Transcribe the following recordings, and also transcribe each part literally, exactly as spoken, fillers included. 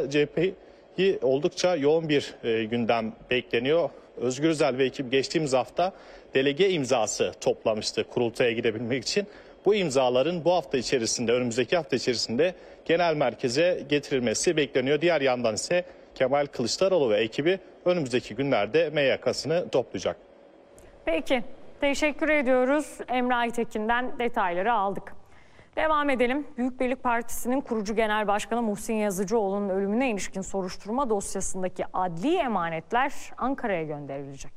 C H P'yi oldukça yoğun bir e, gündem bekleniyor. Özgür Özel ve ekibi geçtiğimiz hafta delege imzası toplamıştı kurultaya gidebilmek için. Bu imzaların bu hafta içerisinde, önümüzdeki hafta içerisinde genel merkeze getirilmesi bekleniyor. Diğer yandan ise Kemal Kılıçdaroğlu ve ekibi önümüzdeki günlerde M Y K'sını toplayacak. Peki, teşekkür ediyoruz. Emre Aytekin'den detayları aldık. Devam edelim. Büyük Birlik Partisi'nin kurucu genel başkanı Muhsin Yazıcıoğlu'nun ölümüne ilişkin soruşturma dosyasındaki adli emanetler Ankara'ya gönderilecek.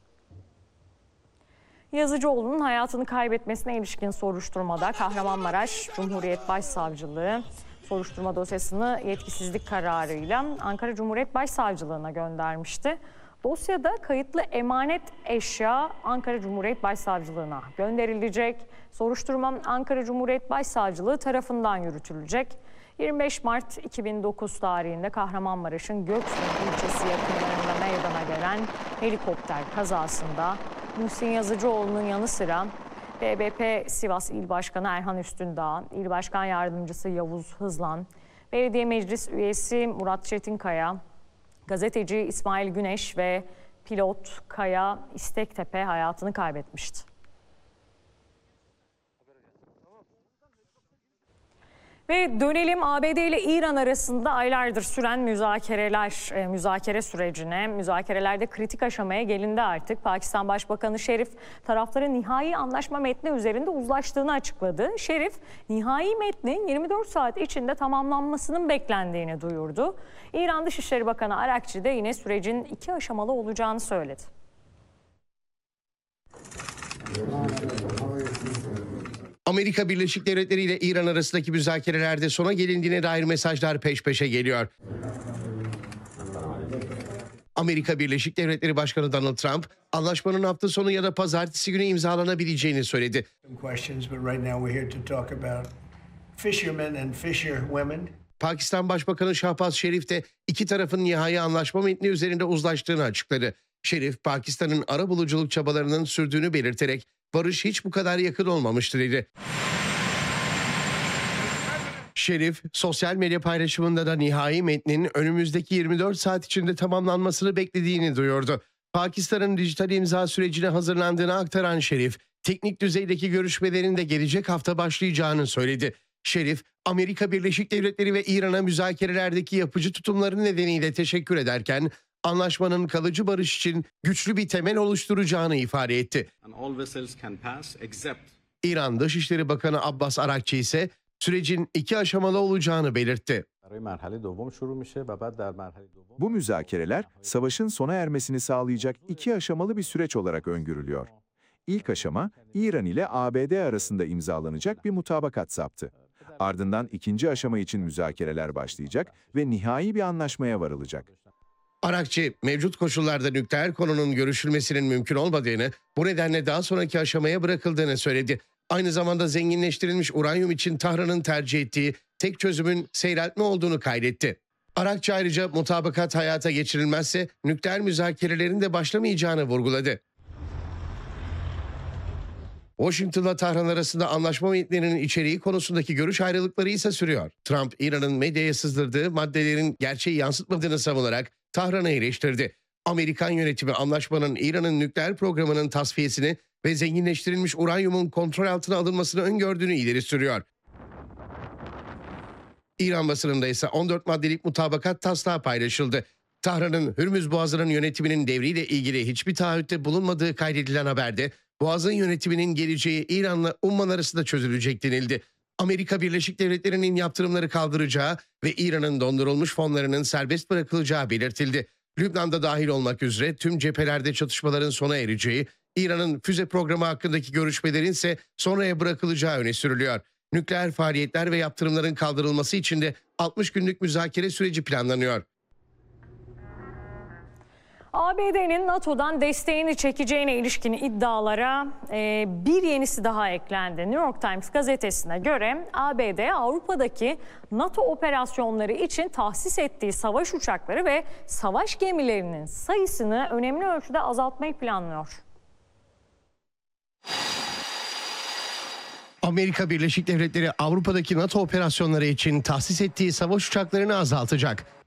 Yazıcıoğlu'nun hayatını kaybetmesine ilişkin soruşturmada Kahramanmaraş Cumhuriyet Başsavcılığı soruşturma dosyasını yetkisizlik kararıyla Ankara Cumhuriyet Başsavcılığına göndermişti. Dosyada kayıtlı emanet eşya Ankara Cumhuriyet Başsavcılığına gönderilecek. Soruşturma Ankara Cumhuriyet Başsavcılığı tarafından yürütülecek. yirmi beş Mart iki bin dokuz tarihinde Kahramanmaraş'ın Göksun ilçesi yakınlarında meydana gelen helikopter kazasında Muhsin Yazıcıoğlu'nun yanı sıra B B P Sivas İl Başkanı Erhan Üstündağ, İl Başkan Yardımcısı Yavuz Hızlan, Belediye Meclis Üyesi Murat Çetinkaya, gazeteci İsmail Güneş ve pilot Kaya İstektepe hayatını kaybetmişti. Ve dönelim A B D ile İran arasında aylardır süren müzakereler, e, müzakere sürecine. Müzakerelerde kritik aşamaya gelindi artık. Pakistan Başbakanı Şerif tarafların nihai anlaşma metni üzerinde uzlaştığını açıkladı. Şerif, nihai metnin yirmi dört saat içinde tamamlanmasının beklendiğini duyurdu. İran Dışişleri Bakanı Arakçi de yine sürecin iki aşamalı olacağını söyledi. Amerika Birleşik Devletleri ile İran arasındaki müzakerelerde sona gelindiğine dair mesajlar peş peşe geliyor. Amerika Birleşik Devletleri Başkanı Donald Trump, anlaşmanın hafta sonu ya da pazartesi günü imzalanabileceğini söyledi. Pakistan Başbakanı Şahbaz Şerif de iki tarafın nihai anlaşma metni üzerinde uzlaştığını açıkladı. Şerif, Pakistan'ın arabuluculuk çabalarının sürdüğünü belirterek, barış hiç bu kadar yakın olmamıştır dedi. Şerif, sosyal medya paylaşımında da nihai metnin önümüzdeki yirmi dört saat içinde tamamlanmasını beklediğini duyurdu. Pakistan'ın dijital imza sürecine hazırlandığını aktaran Şerif, teknik düzeydeki görüşmelerin de gelecek hafta başlayacağını söyledi. Şerif, Amerika Birleşik Devletleri ve İran'a müzakerelerdeki yapıcı tutumları nedeniyle teşekkür ederken, anlaşmanın kalıcı barış için güçlü bir temel oluşturacağını ifade etti. İran Dışişleri Bakanı Abbas Arakçi ise sürecin iki aşamalı olacağını belirtti. Bu müzakereler savaşın sona ermesini sağlayacak iki aşamalı bir süreç olarak öngörülüyor. İlk aşama İran ile A B D arasında imzalanacak bir mutabakat saptı. Ardından ikinci aşama için müzakereler başlayacak ve nihai bir anlaşmaya varılacak. Arakçı, mevcut koşullarda nükleer konunun görüşülmesinin mümkün olmadığını, bu nedenle daha sonraki aşamaya bırakıldığını söyledi. Aynı zamanda zenginleştirilmiş uranyum için Tahran'ın tercih ettiği tek çözümün seyreltme olduğunu kaydetti. Arakçı ayrıca mutabakat hayata geçirilmezse nükleer müzakerelerin de başlamayacağını vurguladı. Washington'la Tahran arasında anlaşma metnlerinin içeriği konusundaki görüş ayrılıkları ise sürüyor. Trump, İran'ın medyaya sızdırdığı maddelerin gerçeği yansıtmadığını savunarak Tahran'ı eleştirdi. Amerikan yönetimi anlaşmanın İran'ın nükleer programının tasfiyesini ve zenginleştirilmiş uranyumun kontrol altına alınmasını öngördüğünü ileri sürüyor. İran basınında ise on dört maddelik mutabakat taslağı paylaşıldı. Tahran'ın Hürmüz Boğazı'nın yönetiminin devriyle ilgili hiçbir taahhütte bulunmadığı kaydedilen haberde Boğaz'ın yönetiminin geleceği İran'la Umman arasında çözülecek denildi. Amerika Birleşik Devletleri'nin yaptırımları kaldıracağı ve İran'ın dondurulmuş fonlarının serbest bırakılacağı belirtildi. Lübnan'da dahil olmak üzere tüm cephelerde çatışmaların sona ereceği, İran'ın füze programı hakkındaki görüşmelerin ise sonraya bırakılacağı öne sürülüyor. Nükleer faaliyetler ve yaptırımların kaldırılması için de altmış günlük müzakere süreci planlanıyor. A B D'nin NATO'dan desteğini çekeceğine ilişkin iddialara e, bir yenisi daha eklendi. New York Times gazetesine göre A B D Avrupa'daki NATO operasyonları için tahsis ettiği savaş uçakları ve savaş gemilerinin sayısını önemli ölçüde azaltmayı planlıyor. Amerika Birleşik Devletleri Avrupa'daki NATO operasyonları için tahsis ettiği savaş uçaklarını azaltacak.